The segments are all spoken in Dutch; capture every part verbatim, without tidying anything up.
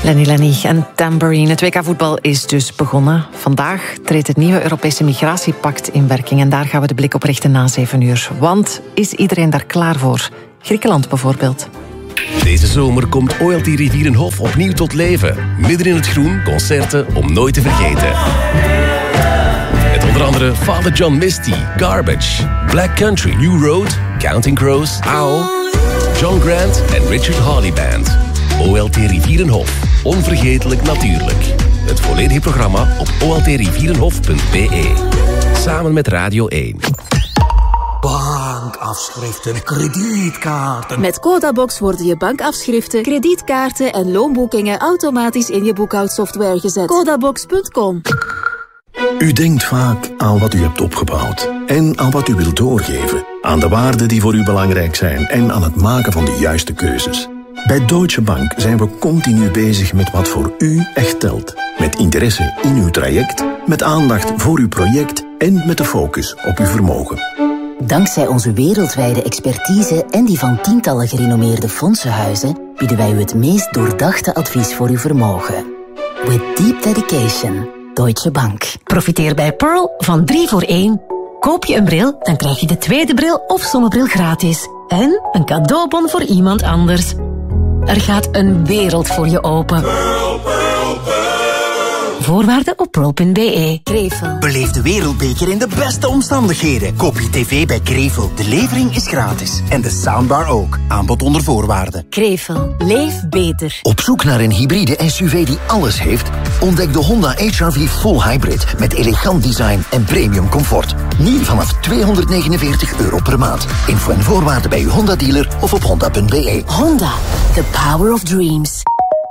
Lenny Lenny en Tambourine. Het W K voetbal is dus begonnen. Vandaag treedt het nieuwe Europese migratiepact in werking. En daar gaan we de blik op richten na zeven uur. Want is iedereen daar klaar voor? Griekenland bijvoorbeeld. Deze zomer komt O L T Rivierenhof opnieuw tot leven. Midden in het groen, concerten om nooit te vergeten. Met onder andere Father John Misty, Garbage, Black Country, New Road, Counting Crows, Owl, John Grant en Richard Hawley Band. O L T Rivierenhof. Onvergetelijk natuurlijk. Het volledige programma op o l t rivierenhof punt b e. Samen met Radio één. Bankafschriften, kredietkaarten. Met Codabox worden je bankafschriften, kredietkaarten en loonboekingen automatisch in je boekhoudsoftware gezet. Codabox punt com. U denkt vaak aan wat u hebt opgebouwd en aan wat u wilt doorgeven. Aan de waarden die voor u belangrijk zijn en aan het maken van de juiste keuzes. Bij Deutsche Bank zijn we continu bezig met wat voor u echt telt. Met interesse in uw traject, met aandacht voor uw project en met de focus op uw vermogen. Dankzij onze wereldwijde expertise en die van tientallen gerenommeerde fondsenhuizen bieden wij u het meest doordachte advies voor uw vermogen. With deep dedication, Deutsche Bank. Profiteer bij Pearl van drie voor één. Koop je een bril, dan krijg je de tweede bril of zonnebril gratis. En een cadeaubon voor iemand anders. Er gaat een wereld voor je open. Pearl, Pearl, Pearl. Voorwaarden op pearl punt b e. Krevel. Beleef de wereldbeker in de beste omstandigheden. Koop je tv bij Krevel. De levering is gratis. En de soundbar ook. Aanbod onder voorwaarden. Krevel. Leef beter. Op zoek naar een hybride S U V die alles heeft? Ontdek de Honda H R V Full Hybrid. Met elegant design en premium comfort. Nu vanaf tweehonderdnegenenveertig euro per maand. Info en voorwaarden bij uw Honda dealer of op honda punt b e. Honda. The power of dreams.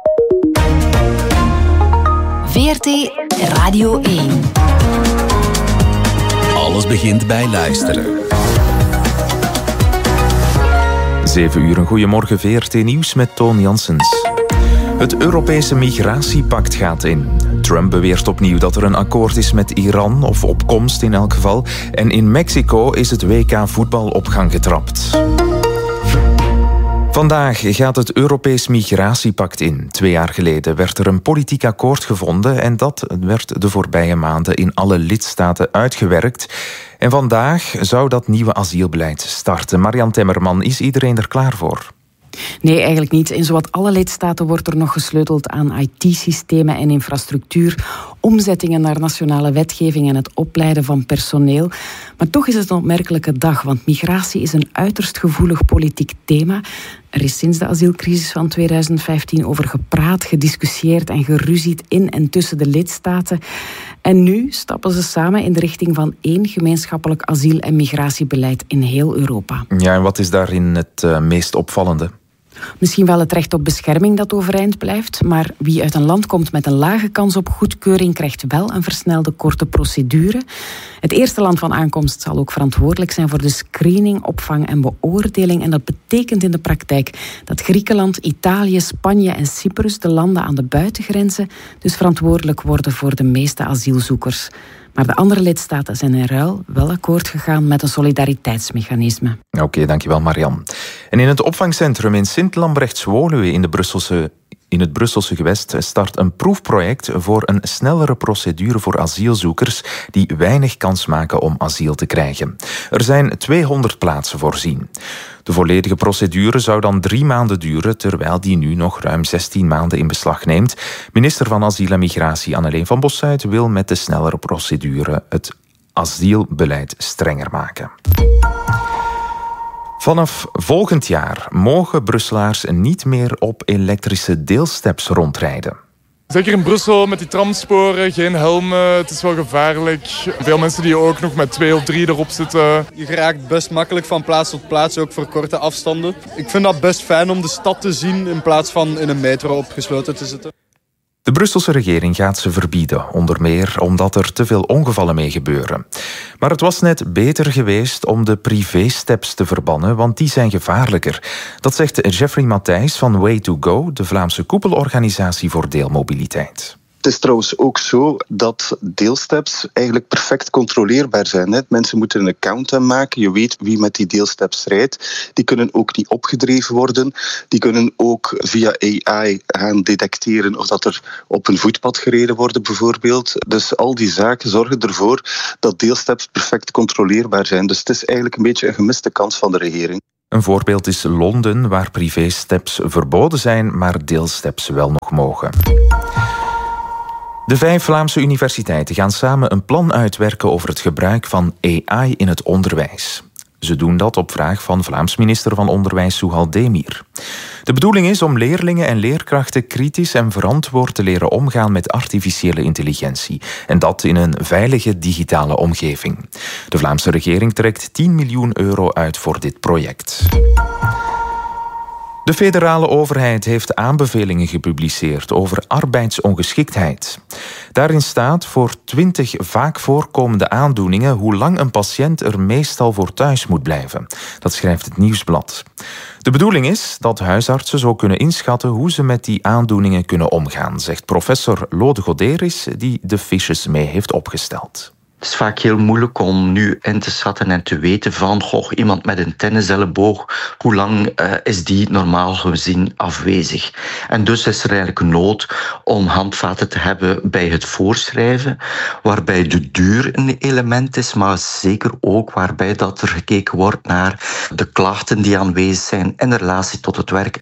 V R T Radio één. Alles begint bij luisteren. zeven uur, een goeiemorgen, V R T Nieuws met Toon Janssens. Het Europese migratiepact gaat in. Trump beweert opnieuw dat er een akkoord is met Iran, of op komst in elk geval. En in Mexico is het W K voetbal op gang getrapt. Vandaag gaat het Europees Migratiepact in. Twee jaar geleden werd er een politiek akkoord gevonden en dat werd de voorbije maanden in alle lidstaten uitgewerkt. En vandaag zou dat nieuwe asielbeleid starten. Marian Temmerman, is iedereen er klaar voor? Nee, eigenlijk niet. In zowat alle lidstaten wordt er nog gesleuteld aan I T-systemen en infrastructuur, omzettingen naar nationale wetgeving en het opleiden van personeel. Maar toch is het een opmerkelijke dag, want migratie is een uiterst gevoelig politiek thema. Er is sinds de asielcrisis van tweeduizend vijftien over gepraat, gediscussieerd en geruzied in en tussen de lidstaten. En nu stappen ze samen in de richting van één gemeenschappelijk asiel- en migratiebeleid in heel Europa. Ja, en wat is daarin het uh, meest opvallende? Misschien wel het recht op bescherming dat overeind blijft, maar wie uit een land komt met een lage kans op goedkeuring krijgt wel een versnelde korte procedure. Het eerste land van aankomst zal ook verantwoordelijk zijn voor de screening, opvang en beoordeling. En dat betekent in de praktijk dat Griekenland, Italië, Spanje en Cyprus, de landen aan de buitengrenzen, dus verantwoordelijk worden voor de meeste asielzoekers. Maar de andere lidstaten zijn in ruil wel akkoord gegaan met een solidariteitsmechanisme. Oké, okay, dankjewel Marian. En in het opvangcentrum in Sint-Lambrechts-Woluwe in de Brusselse In het Brusselse gewest start een proefproject voor een snellere procedure voor asielzoekers die weinig kans maken om asiel te krijgen. Er zijn tweehonderd plaatsen voorzien. De volledige procedure zou dan drie maanden duren, terwijl die nu nog ruim zestien maanden in beslag neemt. Minister van Asiel en Migratie Anneleen van Bossuyt wil met de snellere procedure het asielbeleid strenger maken. Vanaf volgend jaar mogen Brusselaars niet meer op elektrische deelsteps rondrijden. Zeker in Brussel met die tramsporen, geen helmen, het is wel gevaarlijk. Veel mensen die ook nog met twee of drie erop zitten. Je geraakt best makkelijk van plaats tot plaats, ook voor korte afstanden. Ik vind dat best fijn om de stad te zien in plaats van in een metro opgesloten te zitten. De Brusselse regering gaat ze verbieden, onder meer omdat er te veel ongevallen mee gebeuren. Maar het was net beter geweest om de privésteps te verbannen, want die zijn gevaarlijker. Dat zegt Jeffrey Matthijs van Way to Go, de Vlaamse koepelorganisatie voor deelmobiliteit. Het is trouwens ook zo dat deelsteps eigenlijk perfect controleerbaar zijn. Hè. Mensen moeten een account aanmaken. Je weet wie met die deelsteps rijdt. Die kunnen ook niet opgedreven worden. Die kunnen ook via A I gaan detecteren of dat er op een voetpad gereden wordt bijvoorbeeld. Dus al die zaken zorgen ervoor dat deelsteps perfect controleerbaar zijn. Dus het is eigenlijk een beetje een gemiste kans van de regering. Een voorbeeld is Londen, waar privésteps verboden zijn, maar deelsteps wel nog mogen. De vijf Vlaamse universiteiten gaan samen een plan uitwerken over het gebruik van A I in het onderwijs. Ze doen dat op vraag van Vlaams minister van Onderwijs Souhal Demir. De bedoeling is om leerlingen en leerkrachten kritisch en verantwoord te leren omgaan met artificiële intelligentie. En dat in een veilige digitale omgeving. De Vlaamse regering trekt tien miljoen euro uit voor dit project. De federale overheid heeft aanbevelingen gepubliceerd over arbeidsongeschiktheid. Daarin staat voor twintig vaak voorkomende aandoeningen hoe lang een patiënt er meestal voor thuis moet blijven. Dat schrijft het Nieuwsblad. De bedoeling is dat huisartsen zo kunnen inschatten hoe ze met die aandoeningen kunnen omgaan, zegt professor Lode Goderis, die de fiches mee heeft opgesteld. Het is vaak heel moeilijk om nu in te schatten en te weten van goh, iemand met een tenniselleboog, hoe lang uh, is die normaal gezien afwezig. En dus is er eigenlijk nood om handvaten te hebben bij het voorschrijven, waarbij de duur een element is, maar zeker ook waarbij dat er gekeken wordt naar de klachten die aanwezig zijn in relatie tot het werk.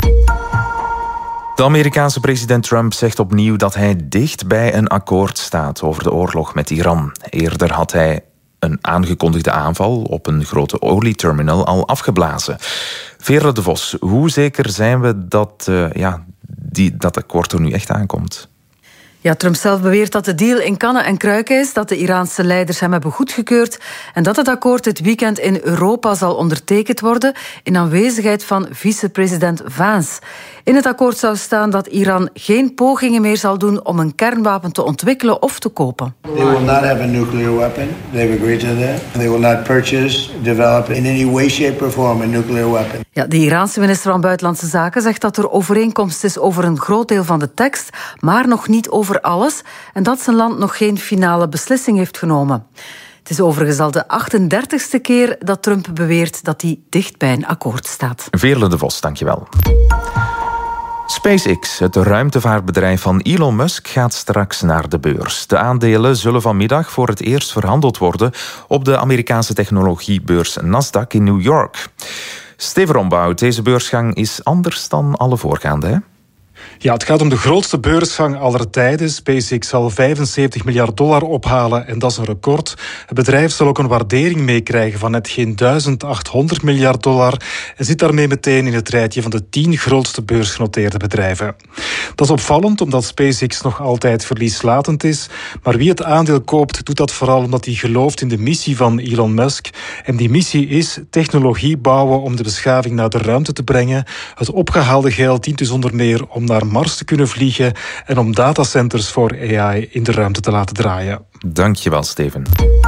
De Amerikaanse president Trump zegt opnieuw dat hij dicht bij een akkoord staat over de oorlog met Iran. Eerder had hij een aangekondigde aanval op een grote olieterminal al afgeblazen. Veerle de Vos, hoe zeker zijn we dat uh, ja, die, dat akkoord er nu echt aankomt? Ja, Trump zelf beweert dat de deal in kannen en kruiken is, dat de Iraanse leiders hem hebben goedgekeurd en dat het akkoord dit weekend in Europa zal ondertekend worden in aanwezigheid van vicepresident Vance. In het akkoord zou staan dat Iran geen pogingen meer zal doen om een kernwapen te ontwikkelen of te kopen. They will not have a nuclear weapon. They've agreed to that. They will not purchase, develop in any way, shape or form a nuclear weapon. Ja, de Iraanse minister van Buitenlandse Zaken zegt dat er overeenkomst is over een groot deel van de tekst, maar nog niet over alles, en dat zijn land nog geen finale beslissing heeft genomen. Het is overigens al de achtendertigste keer dat Trump beweert dat hij dicht bij een akkoord staat. Veerle de Vos, dankjewel. SpaceX, het ruimtevaartbedrijf van Elon Musk, gaat straks naar de beurs. De aandelen zullen vanmiddag voor het eerst verhandeld worden op de Amerikaanse technologiebeurs Nasdaq in New York. Steven Rombout, deze beursgang is anders dan alle voorgaande, hè? Ja, het gaat om de grootste beursgang aller tijden. SpaceX zal vijfenzeventig miljard dollar ophalen en dat is een record. Het bedrijf zal ook een waardering meekrijgen van net geen duizend achthonderd miljard dollar en zit daarmee meteen in het rijtje van de tien grootste beursgenoteerde bedrijven. Dat is opvallend omdat SpaceX nog altijd verlieslatend is, maar wie het aandeel koopt doet dat vooral omdat hij gelooft in de missie van Elon Musk. En die missie is technologie bouwen om de beschaving naar de ruimte te brengen. Het opgehaalde geld dient dus onder meer om naar Mars te kunnen vliegen en om datacenters voor A I in de ruimte te laten draaien. Dankjewel, Steven.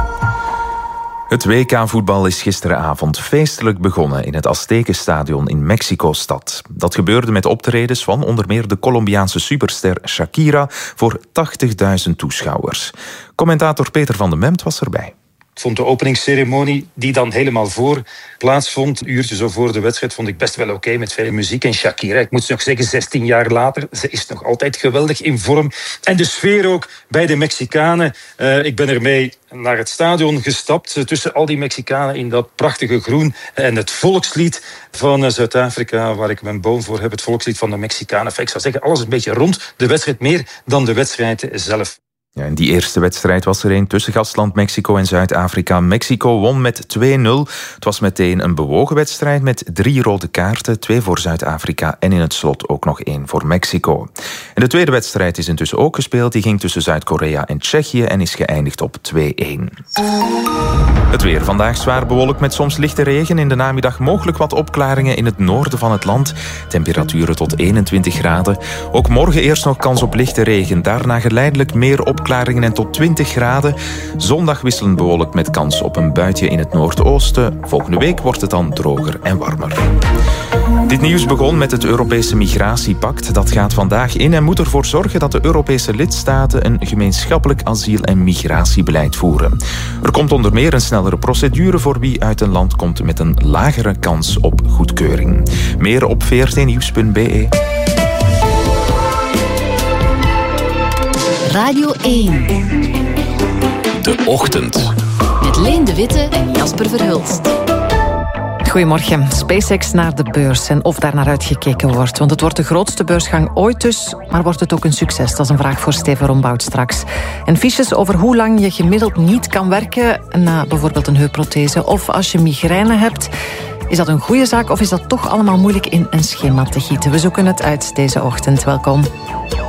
Het W K-voetbal is gisteravond feestelijk begonnen in het Aztekenstadion in Mexico-stad. Dat gebeurde met optredens van onder meer de Colombiaanse superster Shakira voor tachtigduizend toeschouwers. Commentator Peter van den Memt was erbij. Ik vond de openingsceremonie, die dan helemaal voor plaatsvond, een uurtje zo voor de wedstrijd, vond ik best wel oké, okay, met veel muziek. En Shakira, ik moet nog zeggen, zestien jaar later, ze is nog altijd geweldig in vorm. En de sfeer ook bij de Mexicanen. Uh, ik ben ermee naar het stadion gestapt, uh, tussen al die Mexicanen in dat prachtige groen. En het volkslied van uh, Zuid-Afrika, waar ik mijn boom voor heb, het volkslied van de Mexicanen. Enfin, ik zou zeggen, alles een beetje rond de wedstrijd, meer dan de wedstrijd zelf. Ja, in die eerste wedstrijd was er een tussen gastland Mexico en Zuid-Afrika. Mexico won met twee nul. Het was meteen een bewogen wedstrijd met drie rode kaarten. Twee voor Zuid-Afrika en in het slot ook nog één voor Mexico. En de tweede wedstrijd is intussen ook gespeeld. Die ging tussen Zuid-Korea en Tsjechië en is geëindigd op twee één. Het weer vandaag zwaar bewolkt met soms lichte regen. In de namiddag mogelijk wat opklaringen in het noorden van het land. Temperaturen tot eenentwintig graden. Ook morgen eerst nog kans op lichte regen. Daarna geleidelijk meer opklaringen. En tot twintig graden. Zondag wisselend bewolkt met kans op een buitje in het noordoosten. Volgende week wordt het dan droger en warmer. Dit nieuws begon met het Europese migratiepact. Dat gaat vandaag in en moet ervoor zorgen dat de Europese lidstaten een gemeenschappelijk asiel- en migratiebeleid voeren. Er komt onder meer een snellere procedure voor wie uit een land komt met een lagere kans op goedkeuring. Meer op v r t nieuws punt b e. Radio één. De Ochtend. Met Leen de Witte en Jasper Verhulst. Goedemorgen. SpaceX naar de beurs en of daar naar uitgekeken wordt. Want het wordt de grootste beursgang ooit dus, maar wordt het ook een succes? Dat is een vraag voor Steven Rombout straks. En fiches over hoe lang je gemiddeld niet kan werken na bijvoorbeeld een heupprothese of als je migraine hebt. Is dat een goede zaak of is dat toch allemaal moeilijk in een schema te gieten? We zoeken het uit deze ochtend. Welkom.